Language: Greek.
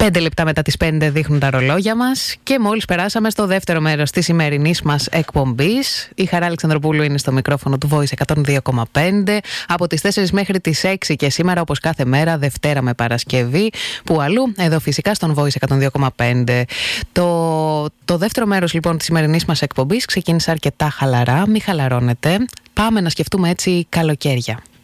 5 λεπτά μετά τις 5 δείχνουν τα ρολόγια μας και μόλις περάσαμε στο δεύτερο μέρος της σημερινής μας εκπομπής. Η Χαρά Αλεξανδροπούλου είναι στο μικρόφωνο του Voice 102,5 από τις 4 μέχρι τις 6 και σήμερα, όπως κάθε μέρα, Δευτέρα με Παρασκευή, που αλλού, εδώ φυσικά στον Voice 102,5. Το δεύτερο μέρος λοιπόν της σημερινής μας εκπομπής ξεκίνησε αρκετά χαλαρά, μην χαλαρώνετε. Πάμε να σκεφτούμε έτσι καλοκαίρια.